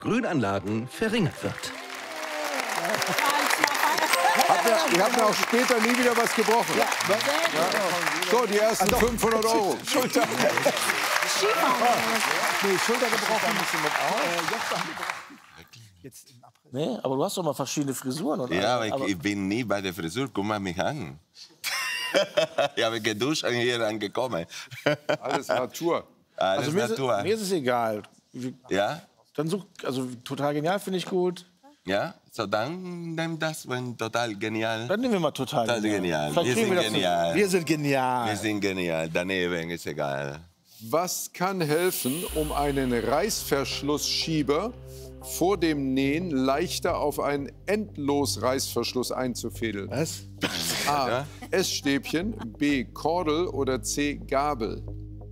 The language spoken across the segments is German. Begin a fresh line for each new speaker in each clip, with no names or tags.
Grünanlagen verringert wird.
Wir haben ja auch später nie wieder was gebrochen. Ja. So, die ersten 500 €.
Schulter. Nee, Schulter gebrochen. Jetzt im April.
Nee, aber du hast doch mal verschiedene Frisuren. Und
Ja,
alles.
aber ich bin nie bei der Frisur. Guck mal mich an. Ich habe geduscht und hier angekommen.
Alles Natur.
Alles
Also
Natur.
mir ist es egal.
Ja?
Dann such, also total genial finde ich gut.
Ja? So, dann nimm das, wenn total genial.
Dann nehmen wir mal total
genial.
Vielleicht
Wir
kriegen
sind
das hin.
genial.
Wir sind genial.
Wir sind genial. Daneben ist egal.
Was kann helfen, um einen Reißverschlussschieber vor dem Nähen leichter auf einen Endlosreißverschluss einzufädeln?
Was?
A.
Ja?
Essstäbchen, B. Kordel oder C. Gabel?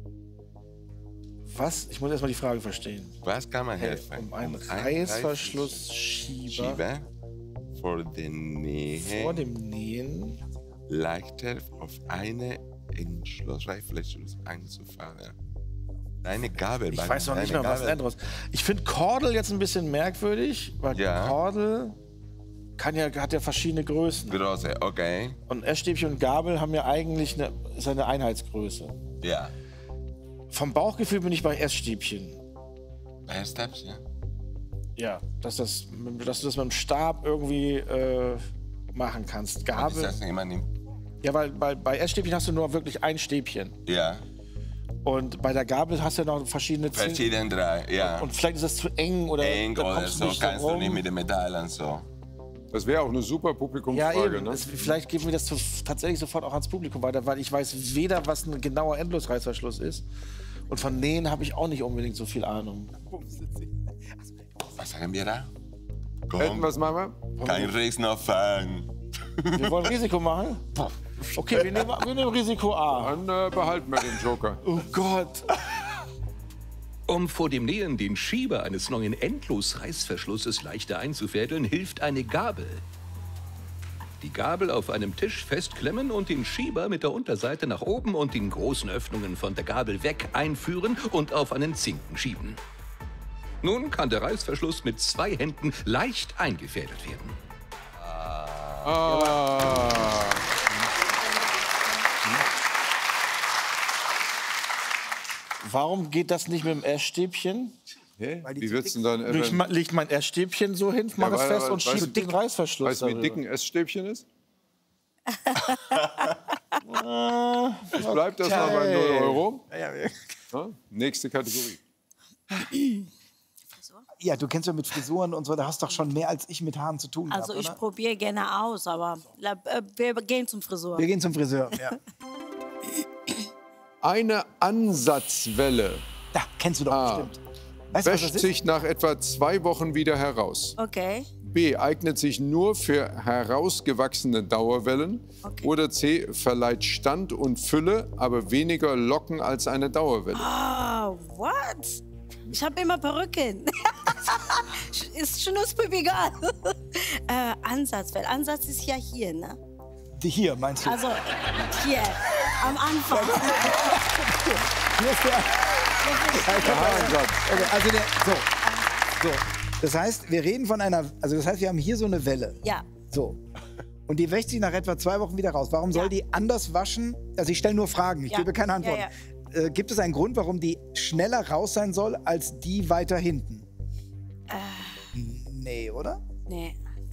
Was? Ich muss erst mal die Frage verstehen.
Was kann man helfen?
Um einen Reißverschlussschieber
Schieber vor den Nähen
vor dem Nähen.
leichter auf eine Reißverschluss einzufahren. Eine Gabel.
Ich weiß noch nicht mehr, was anderes. Ich finde Kordel jetzt ein bisschen merkwürdig, weil
Ja.
Kordel hat ja verschiedene Größen.
Große, okay.
Und Essstäbchen und Gabel haben ja eigentlich ist eine Einheitsgröße.
Ja.
Vom Bauchgefühl bin ich bei Essstäbchen.
Steps, ja.
Ja, dass du das mit dem Stab irgendwie machen kannst.
Ist
Gabel.
das nicht immer nicht?
Ja, weil bei Essstäbchen hast du nur wirklich ein Stäbchen.
Ja.
Und bei der Gabel hast du ja noch verschiedene Zinken.
Verschieden drei, ja.
Und vielleicht ist das zu eng oder
Eng
da
oder
kommst
so,
nicht
kannst du
rum.
nicht mit dem Metall und so.
Das wäre auch eine super
Ja,
Publikumsfrage.
eben.
Ne?
Vielleicht geben wir das tatsächlich sofort auch ans Publikum weiter, weil ich weiß weder, was ein genauer Endlosreißverschluss ist. Und von Nähen habe ich auch nicht unbedingt so viel Ahnung.
Was sagen wir da?
Elton,
Komm,
was machen wir?
kein Riesen auf Fang.
Wir wollen Risiko machen? Okay, wir nehmen Risiko A.
Dann behalten wir den Joker.
Oh Gott.
Um vor dem Nähen den Schieber eines neuen Endlosreißverschlusses leichter einzufädeln, hilft eine Gabel. Die Gabel auf einem Tisch festklemmen und den Schieber mit der Unterseite nach oben und den großen Öffnungen von der Gabel weg einführen und auf einen Zinken schieben. Nun kann der Reißverschluss mit 2 Händen leicht eingefädelt werden.
Warum geht das nicht mit dem Essstäbchen?
Hä? Wie würdest du denn
Legt mein Essstäbchen so hin, mach es fest und schiebt den Reißverschluss
Weißt du, wie
darüber.
dick ein Essstäbchen ist? Ich bleib das mal bei 0 €. Ja, nächste Kategorie.
Ja, du kennst ja mit Frisuren und so, da hast du doch schon mehr als ich mit Haaren zu tun
Also
gehabt,
ich
oder?
probiere gerne aus, aber wir gehen zum Friseur.
Wir gehen zum Friseur. Ja.
Eine Ansatzwelle
Da, kennst du doch bestimmt. Weißt du, was das
wäscht
ist?
sich nach etwa 2 Wochen wieder heraus.
Okay.
B. Eignet sich nur für herausgewachsene Dauerwellen.
Okay.
Oder C. Verleiht Stand und Fülle, aber weniger Locken als eine Dauerwelle.
Ah, what? Ich habe immer Perücken. Ist schnuspelig-egal. Ansatzwelle. Ansatz ist ja hier, ne?
Die hier, meinst du?
Also hier, am Anfang.
Hier ist der. Okay, also so. Das heißt, wir reden von einer, also das heißt, wir haben hier so eine Welle.
Ja.
So. Und die wäscht sich nach etwa 2 Wochen wieder raus. Warum soll die anders waschen? Also ich stelle nur Fragen, ich
Ja.
gebe keine Antworten. Gibt es einen Grund, warum die schneller raus sein soll, als die weiter hinten? Nee, oder?
Nee.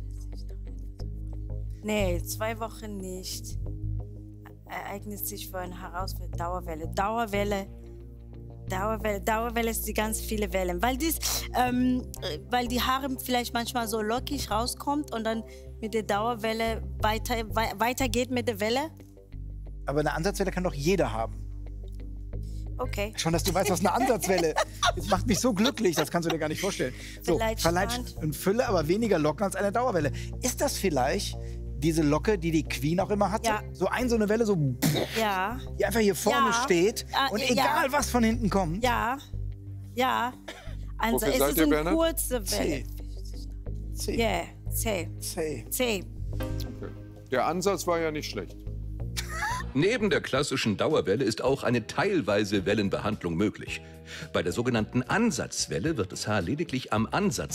Nee, 2 Wochen nicht. Ereignet sich für eine Dauerwelle. Dauerwelle ist die ganz viele Wellen. Weil die Haare vielleicht manchmal so lockig rauskommt und dann mit der Dauerwelle weitergeht mit der Welle.
Aber eine Ansatzwelle kann doch jeder haben.
Okay.
Schon, dass du weißt, was eine Ansatzwelle ist. Das macht mich so glücklich, das kannst du dir gar nicht vorstellen. So, verleiht
Stand.
und Fülle, aber weniger Locken als eine Dauerwelle. Ist das vielleicht diese Locke, die die Queen auch immer hatte?
Ja.
So so eine Welle, so
Ja.
die einfach hier vorne
Ja.
steht und
Ja.
egal, was von hinten kommt.
Ja. Ja. Also
Wofür
es
seid
ist
ihr,
eine
Bernhard?
kurze Welle.
C.
Ja, C.
C.
C.
Okay. Der Ansatz war ja nicht schlecht.
Neben der klassischen Dauerwelle ist auch eine teilweise Wellenbehandlung möglich. Bei der sogenannten Ansatzwelle wird das Haar lediglich am Ansatz